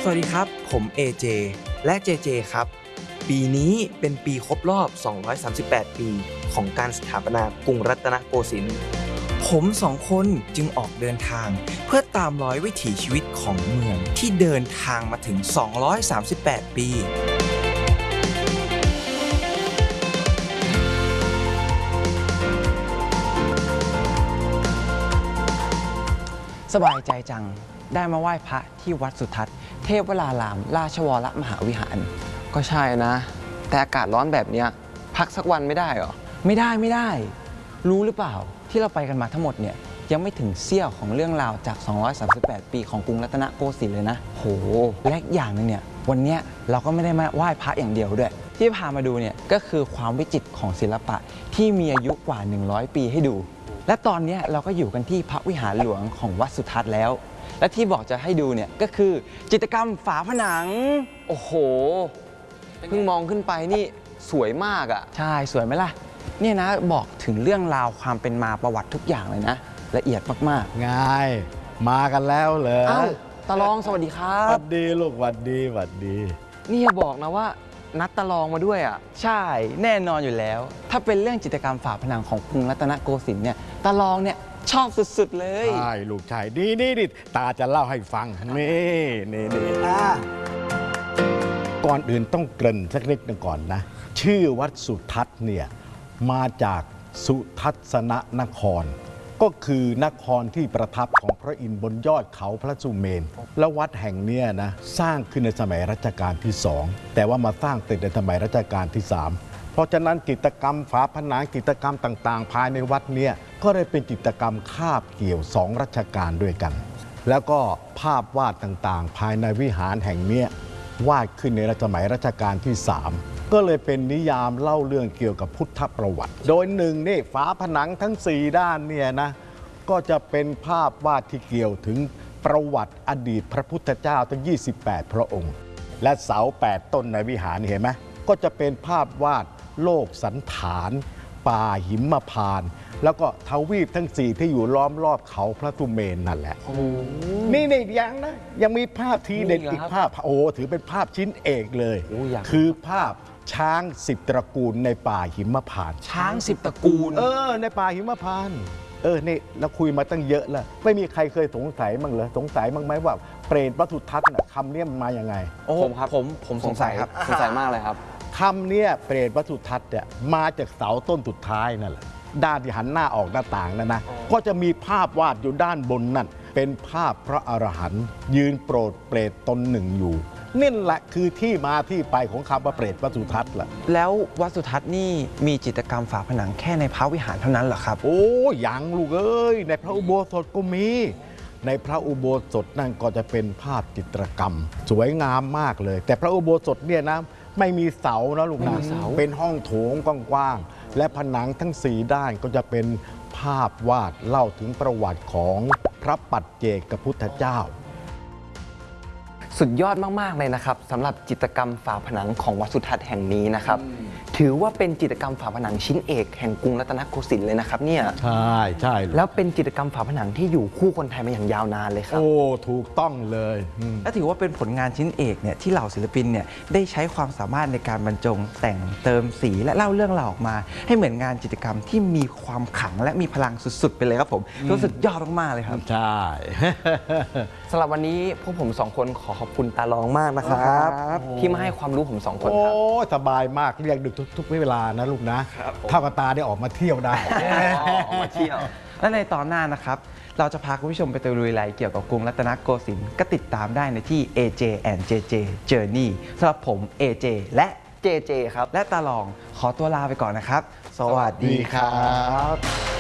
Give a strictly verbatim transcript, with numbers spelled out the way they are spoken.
สวัสดีครับผม เอ เจ และ เจ เจ ครับปีนี้เป็นปีครบรอบ สองร้อยสามสิบแปด ปีของการสถาปนากรุงรัตนโกสินทร์ผมสองคนจึงออกเดินทางเพื่อตามรอยวิถีชีวิตของเมืองที่เดินทางมาถึง สองร้อยสามสิบแปด ปีสบายใจจังได้มาไหว้พระที่วัดสุทัศน์เทพวรารามราชวรมหาวิหารก็ใช่นะแต่อากาศร้อนแบบนี้พักสักวันไม่ได้หรอไม่ได้ไม่ได้รู้หรือเปล่าที่เราไปกันมาทั้งหมดเนี่ยยังไม่ถึงเสี้ยวของเรื่องราวจากสองร้อยสามสิบแปดปีของกรุงรัตนโกสินทร์เลยนะโหและอย่างนึงเนี่ยวันนี้เราก็ไม่ได้มาไหว้พระอย่างเดียวด้วยที่พามาดูเนี่ยก็คือความวิจิตรของศิลปะที่มีอายุกว่าหนึ่งร้อยปีให้ดูและตอนนี้เราก็อยู่กันที่พระวิหารหลวงของวัดสุทัศน์แล้วและที่บอกจะให้ดูเนี่ยก็คือจิตรกรรมฝาผนังโอ้โหเพิ่งมองขึ้นไปนี่สวยมากอ่ะใช่สวยไหมล่ะเนี่ยนะบอกถึงเรื่องราวความเป็นมาประวัติทุกอย่างเลยนะละเอียดมากๆง่ายมากันแล้วเหรออ้าวตาลองสวัสดีครับสวัสดีลูกสวัสดีสวัสดีนี่อย่าบอกนะว่านัดตาลองมาด้วยอ่ะใช่แน่นอนอยู่แล้วถ้าเป็นเรื่องจิตรกรรมฝาผนังของกรุงรัตนโกสินทร์เนี่ยตาลองเนี่ยชอบสุดๆเลยใช่ลูกชายดีนี่ดิตาจะเล่าให้ฟังนี่นี่นี่ก่อนอื่นต้องเกริ่นสักนิดหนึ่งก่อนนะชื่อวัดสุทัศน์เนี่ยมาจากสุทัศนนครก็คือนครที่ประทับของพระอินทร์บนยอดเขาพระสุเมนและวัดแห่งนี้นะสร้างขึ้นในสมัยรัชกาลที่สองแต่ว่ามาสร้างเสร็จในสมัยรัชกาลที่สามเพราะฉะนั้นจิตรกรรมฝาผนังจิตรกรรมต่างๆภายในวัดเนี่ยก็เลยเป็นจิตรกรรมคาบเกี่ยวสองรัชกาลด้วยกันแล้วก็ภาพวาดต่างๆภายในวิหารแห่งนี้วาดขึ้นในสมัยรัชกาลที่สามก็เลยเป็นนิยามเล่าเรื่องเกี่ยวกับพุทธประวัติโดยหนึ่งนี่ฝาผนังทั้งสี่ด้านเนี่ยนะก็จะเป็นภาพวาดที่เกี่ยวถึงประวัติอดีตพระพุทธเจ้าทั้งยี่สิบแปดพระองค์และเสาแปดต้นในวิหารเห็นไหมก็จะเป็นภาพวาดโลกสันฐานป่าหิมพานต์แล้วก็ทวีปทั้งสี่ที่อยู่ล้อมรอบเขาพระสุเมนนั่นแหละนี่นี่ยังนะยังมีภาพทีเด็ดอีกภาพโอ้ถือเป็นภาพชิ้นเอกเลยคือภาพช้างสิบตระกูลในป่าหิมพานต์ช้างสิบตระกูลเออในป่าหิมพานต์เออนี่เราคุยมาตั้งเยอะแล้วไม่มีใครเคยสงสัยมั้งเหรอสงสัยมั้งไหมว่าเปรตวัดสุทัศน์น่ะคำนี้มันมาอย่างไงผมครับผมผมสงสัยครับสงสัยมากเลยครับคำนี้เปรตวัดสุทัศน์เนี่ยมาจากเสาต้นสุดท้ายนั่นแหละด้านที่หันหน้าออกหน้าต่างนั่นนะก็จะมีภาพวาดอยู่ด้านบนนั่นเป็นภาพพระอรหันต์ยืนโปรดเปรตตนหนึ่งอยู่นี่แหละคือที่มาที่ไปของคำว่าเปรตวัดสุทัศน์ล่ะแล้ววัดสุทัศน์นี่มีจิตรกรรมฝาผนังแค่ในพระวิหารเท่านั้นเหรอครับโอ้ยังลูกเอ้ยในพระอุโบสถก็มีในพระอุโบสถนั่นก็จะเป็นภาพจิตรกรรมสวยงามมากเลยแต่พระอุโบสถเนี่ยนะไม่มีเสานะลูกนะเป็นห้องโถงกว้างๆและผนังทั้งสี่ด้านก็จะเป็นภาพวาดเล่าถึงประวัติของพระปัจเจกพุทธเจ้าสุดยอดมากๆเลยนะครับสำหรับจิตรกรรมฝาผนังของวัดสุทัศน์แห่งนี้นะครับถือว่าเป็นจิตรกรรมฝาผนังชิ้นเอกแห่งกรุงรัตนโกสินทร์เลยนะครับเนี่ยใช่ใช่แล้วเป็นจิตรกรรมฝาผนังที่อยู่คู่คนไทยมาอย่างยาวนานเลยครับโอ้ถูกต้องเลยและถือว่าเป็นผลงานชิ้นเอกเนี่ยที่เหล่าศิลปินเนี่ยได้ใช้ความสามารถในการบรรจงแต่งเติมสีและเล่าเรื่องราวออกมาให้เหมือนงานจิตรกรรมที่มีความขลังและมีพลังสุดๆไปเลยครับผมรู้สึกยอดมากๆเลยครับใช่สำหรับวันนี้พวกผมสองคนขอขอบคุณตาลองมากนะครับที่มาให้ความรู้ผมสองคนครับโอ้สบายมากเรียกดึกทุกๆเวลานะลูกนะถ้ากับตาได้ออกมาเที่ยวได้ออกมาเที่ยวและในตอนหน้านะครับเราจะพาคุณผู้ชมไปตะลุยอะไรเกี่ยวกับกรุงรัตนโกสินทร์ก็ติดตามได้ในที่ เอ เจ แอนด์ เจ เจ Journey สำหรับผม เอ เจ และเจ เจ ครับและตาลองขอตัวลาไปก่อนนะครับสวัสดีครับ